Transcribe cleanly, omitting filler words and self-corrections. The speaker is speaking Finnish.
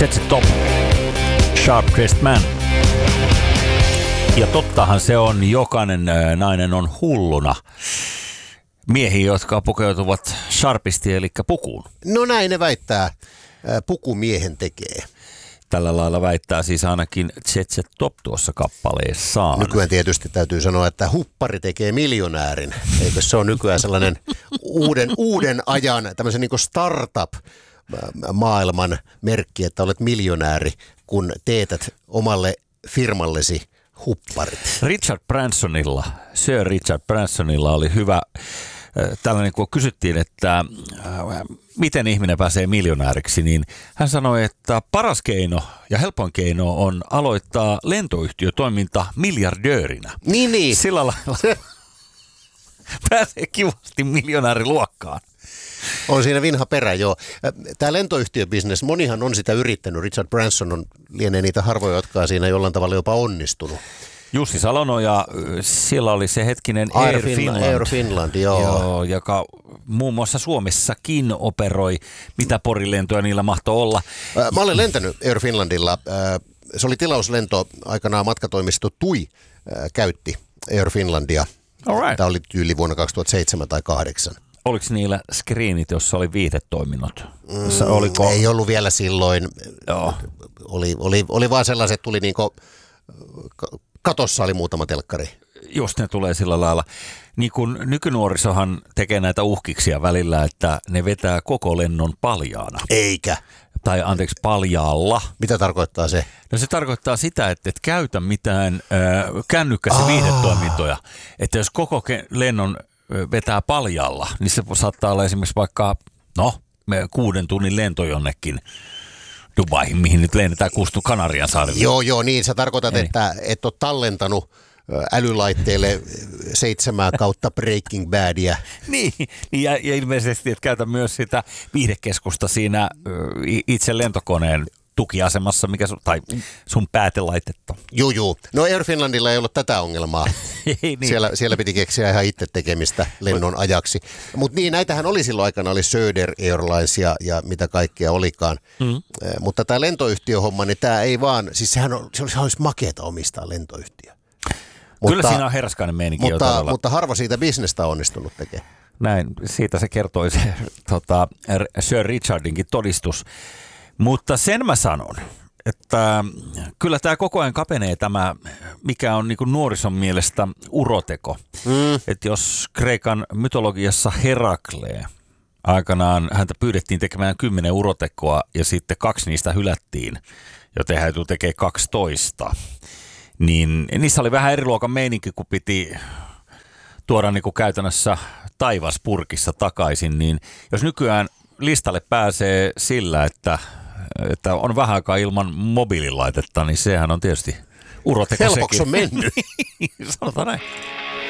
ZZ Top, Sharp Dressed Man. Ja tottahan se on, jokainen nainen on hulluna miehiä, jotka pukeutuvat sharpisti, eli pukuun. No näin ne väittää, pukumiehen tekee. Tällä lailla väittää siis ainakin ZZ Top tuossa kappaleessaan. Nykyään tietysti täytyy sanoa, että huppari tekee miljonäärin. Eikö se ole nykyään sellainen uuden ajan tämmöisen niin kuin startup-maailman merkki, että olet miljonääri, kun teetät omalle firmallesi hupparit. Sir Richard Bransonilla oli hyvä tällainen, kun kysyttiin, että miten ihminen pääsee miljonääriksi, niin hän sanoi, että paras keino ja helpoin keino on aloittaa lentoyhtiötoiminta miljardöörinä. Niin. Sillä lailla pääsee kivasti miljonääriluokkaan. On siinä vinha perä, joo. Tämä lentoyhtiöbisnes, monihan on sitä yrittänyt. Richard Branson lienee niitä harvoja, jotka on siinä jollain tavalla jopa onnistunut. Jussi Salonoja, siellä oli se hetkinen Air Finland, joo, joka muun muassa Suomessakin operoi, mitä porilentoja niillä mahtoi olla. Mä olen lentänyt Air Finlandilla. Se oli tilauslento, aikanaan matkatoimisto TUI käytti Air Finlandia. Right. Tämä oli tyyli vuonna 2007 tai 2008. Oliko niillä screenit, jossa oli viihdetoiminnot? Ei ollut vielä silloin. Joo. Oli vaan sellaiset, tuli niinku, katossa oli muutama telkkari. Just ne tulee sillä lailla. Niin kun nykynuorisohan tekee näitä uhkiksia välillä, että ne vetää koko lennon paljaana. Eikä. Tai anteeksi, paljaalla. Mitä tarkoittaa se? No se tarkoittaa sitä, että et käytä mitään kännykkäsi viihdetoimintoja. Että jos koko lennon vetää paljalla, niin se saattaa olla esimerkiksi vaikka 6 tunnin lento jonnekin Dubaihin, mihin nyt lennetään Kanarian saarille. Joo, niin sä tarkoitat, että et ole tallentanut älylaitteelle 7 kautta Breaking Badia. Niin, ja ilmeisesti, että käytä myös sitä viihdekeskusta siinä itse lentokoneen tukiasemassa, tai sun päätelaitetta. Joo. No Air Finlandilla ei ollut tätä ongelmaa. Niin. Siellä piti keksiä ihan itse tekemistä lennon ajaksi. Mutta niin, näitähän oli silloin aikana, oli Söder Airlines ja mitä kaikkea olikaan. Mutta tämä lentoyhtiöhomma, niin tämä ei vaan, siis sehän olisi makeata omistaa lentoyhtiö. Kyllä siinä on herskainen meininki jo todella. Mutta harva siitä bisnestä on onnistunut tekemään. Näin, siitä se kertoi se Sir Richardinkin todistus. Mutta sen mä sanon, että kyllä tämä koko ajan kapenee tämä, mikä on niin kuin nuorison mielestä uroteko. Että jos Kreikan mytologiassa Heraklee aikanaan häntä pyydettiin tekemään 10 urotekoa ja sitten 2 niistä hylättiin, joten hän joutui tekemään 12, niin niissä oli vähän eri luokan meininki, kun piti tuoda niin kuin käytännössä taivaspurkissa takaisin, niin jos nykyään listalle pääsee sillä, että on vähän aikaa ilman mobiililaitetta, niin sehän on tietysti uroteko sekin. Helpoksi on mennyt. Sanotaan näin.